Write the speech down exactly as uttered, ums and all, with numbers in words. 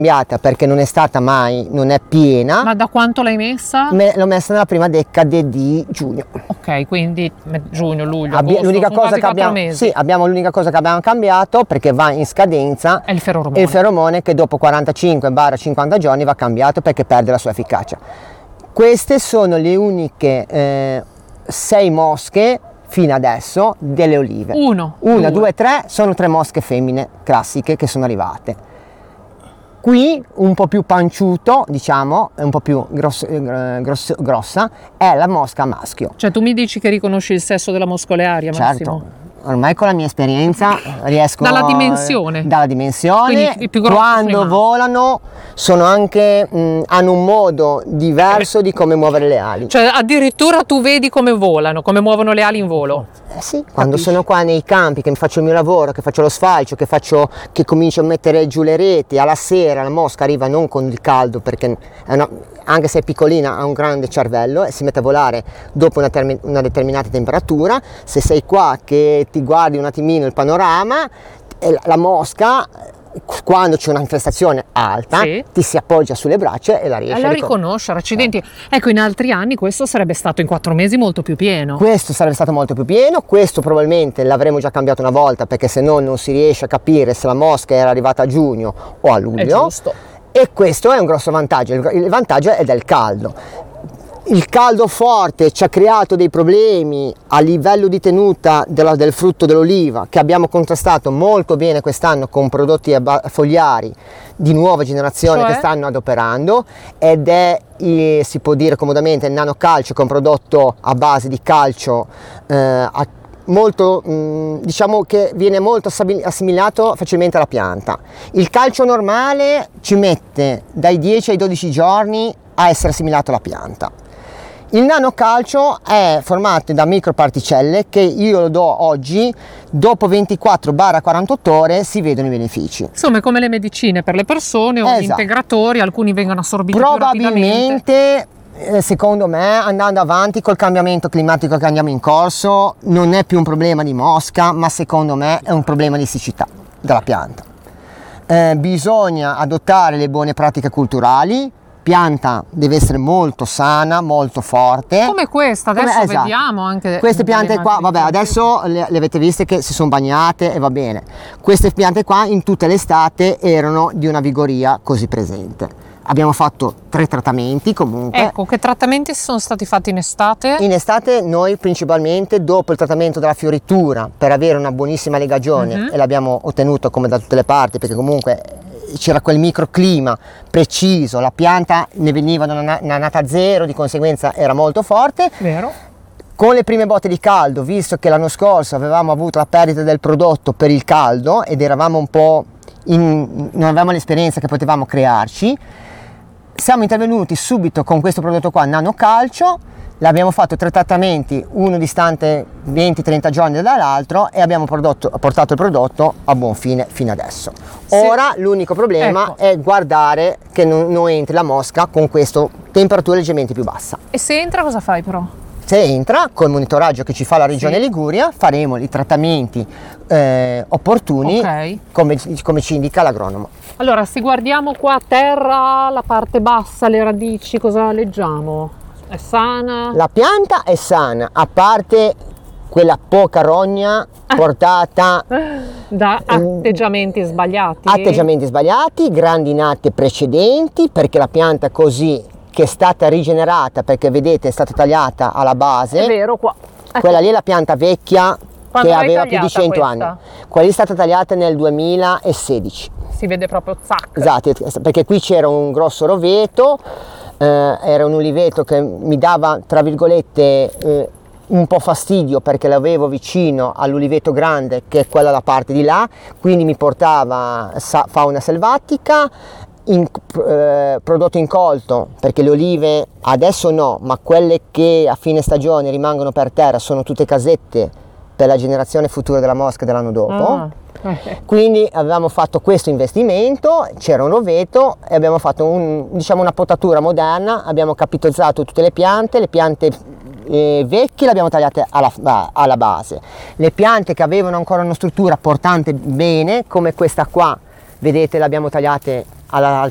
cambiata perché non è stata mai, non è piena. Ma da quanto l'hai messa? Me, l'ho messa nella prima decade di giugno. Ok, quindi giugno, luglio, Abbi- agosto, l'unica sono cosa quasi che abbiamo, quattro mesi. sì, abbiamo l'unica cosa che abbiamo cambiato perché va in scadenza È il feromone. è il feromone che dopo quarantacinque cinquanta giorni va cambiato perché perde la sua efficacia. Queste sono le uniche eh, sei mosche fino adesso delle olive. Uno, Una, due. due, tre, sono tre mosche femmine classiche che sono arrivate. Qui un po' più panciuto, diciamo, un po' più grosso, eh, grosso, grossa, è la mosca maschio. Cioè tu mi dici che riconosci il sesso della mosca olearia, Massimo? Certo, ormai con la mia esperienza riesco Dalla a- dimensione. dalla dimensione, Quindi i più grossi sono i quando maschi. volano sono anche mh, hanno un modo diverso di come muovere le ali. Cioè addirittura tu vedi come volano, come muovono le ali in volo. Eh sì, quando sono qua nei campi, che faccio il mio lavoro, che faccio lo sfalcio, che, faccio, che comincio a mettere giù le reti, alla sera la mosca arriva non con il caldo, perché è una, anche se è piccolina ha un grande cervello e si mette a volare dopo una, termi, una determinata temperatura. Se sei qua che ti guardi un attimino il panorama, la, la mosca, quando c'è un'infestazione alta, Sì. ti si appoggia sulle braccia e la riesce Alla a ricon- riconoscere, accidenti. Ecco, in altri anni questo sarebbe stato in quattro mesi molto più pieno. Questo sarebbe stato molto più pieno, questo probabilmente l'avremmo già cambiato una volta perché se no non si riesce a capire se la mosca era arrivata a giugno o a È luglio. giusto. E questo è un grosso vantaggio, il il vantaggio è del caldo. Il caldo forte ci ha creato dei problemi a livello di tenuta della- del frutto dell'oliva che abbiamo contrastato molto bene quest'anno con prodotti abba- fogliari di nuova generazione Cioè? che stanno adoperando, ed è, eh, si può dire comodamente, il nanocalcio, che è un prodotto a base di calcio eh, a- molto, mh, diciamo che viene molto assabi- assimilato facilmente alla pianta. Il calcio normale ci mette dai dieci ai dodici giorni a essere assimilato alla pianta. Il nanocalcio è formato da microparticelle che io lo do oggi, dopo ventiquattro quarantotto ore si vedono i benefici. Insomma, è come le medicine per le persone o gli Esatto. integratori, alcuni vengono assorbiti più rapidamente. Probabilmente, eh, secondo me, andando avanti col cambiamento climatico che andiamo in corso, non è più un problema di mosca, ma secondo me è un problema di siccità della pianta. Eh, bisogna adottare le buone pratiche culturali. Pianta deve essere molto sana, molto forte. Come questa, adesso Come- esatto. vediamo anche Queste dalle piante qua, immagini. vabbè, adesso le, le avete viste che si sono bagnate e va bene. Queste piante qua in tutta l'estate erano di una vigoria così presente. Abbiamo fatto tre trattamenti comunque. Ecco, che trattamenti sono stati fatti in estate? In estate noi principalmente dopo il trattamento della fioritura per avere una buonissima legagione, Mhm. e l'abbiamo ottenuto come da tutte le parti perché comunque c'era quel microclima preciso, la pianta ne veniva da una, una nata zero, di conseguenza era molto forte. Vero? Con le prime botte di caldo, visto che l'anno scorso avevamo avuto la perdita del prodotto per il caldo ed eravamo un po' in, non avevamo l'esperienza che potevamo crearci, siamo intervenuti subito con questo prodotto qua, nanocalcio. L'abbiamo fatto tre trattamenti, uno distante venti trenta giorni dall'altro, e abbiamo prodotto- portato il prodotto a buon fine fino adesso. Sì. Ora l'unico problema Ecco. è guardare che non, non entri la mosca con questa temperatura leggermente più bassa. E se entra cosa fai però? Se entra, col monitoraggio che ci fa la regione Sì. Liguria, faremo i trattamenti eh, opportuni, Ok. come, come ci indica l'agronomo. Allora, se guardiamo qua a terra, la parte bassa, le radici, cosa leggiamo? È sana? La pianta è sana, a parte quella poca rogna portata Da atteggiamenti sbagliati? atteggiamenti sbagliati, grandinate precedenti, perché la pianta così che è stata rigenerata, perché vedete è stata tagliata alla base, È vero, qua. Ecco, quella lì è la pianta vecchia Quando che l'hai aveva più di tagliata cento questa? anni. Quella lì è stata tagliata nel duemilasedici. si vede proprio zac. Esatto, perché qui c'era un grosso roveto, eh, era un uliveto che mi dava, tra virgolette, eh, un po' fastidio perché l'avevo vicino all'uliveto grande, che è quella da parte di là, quindi mi portava sa- fauna selvatica, in, eh, prodotto incolto, perché le olive adesso no, ma quelle che a fine stagione rimangono per terra sono tutte casette per la generazione futura della mosca dell'anno dopo. Ah, eh. Quindi avevamo fatto questo investimento, c'era un roveto e abbiamo fatto un, diciamo una potatura moderna, abbiamo capitalizzato tutte le piante, le piante eh, vecchie le abbiamo tagliate alla, alla base, le piante che avevano ancora una struttura portante bene, come questa qua, vedete, le abbiamo tagliate alla,